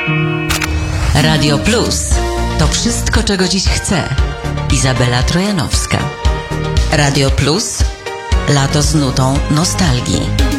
Radio Plus. To wszystko, czego dziś chcę. Izabela Trojanowska. Radio Plus. Lato z nutą nostalgii.